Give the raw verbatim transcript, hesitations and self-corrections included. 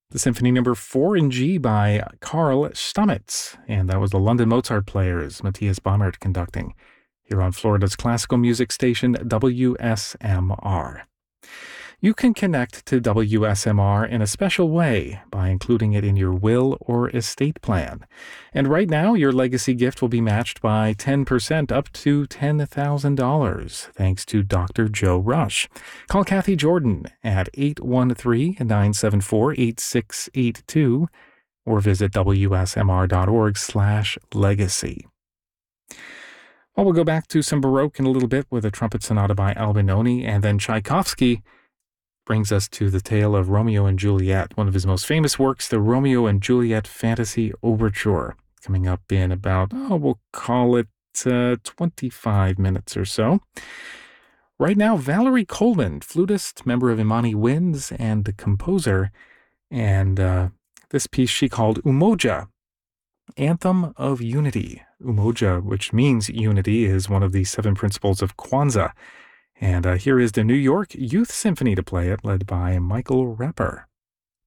The Symphony Number four in G by Karl Stamets, and that was the London Mozart Players, Matthias Baumert conducting, here on Florida's classical music station W S M R. You can connect to W S M R in a special way by including it in your will or estate plan. And right now, your legacy gift will be matched by ten percent up to ten thousand dollars, thanks to Doctor Joe Rush. Call Kathy Jordan at eight one three, nine seven four, eight six eight two or visit W S M R dot org slash legacy. Well, we'll go back to some Baroque in a little bit with a trumpet sonata by Albinoni, and then Tchaikovsky brings us to the tale of Romeo and Juliet, one of his most famous works, the Romeo and Juliet Fantasy Overture, coming up in about, oh, we'll call it uh, twenty-five minutes or so. Right now, Valerie Coleman, flutist, member of Imani Winds, and the composer, and uh, this piece she called Umoja, Anthem of Unity. Umoja, which means unity, is one of the seven principles of Kwanzaa. And uh, here is the New York Youth Symphony to play it, led by Michael Rapper.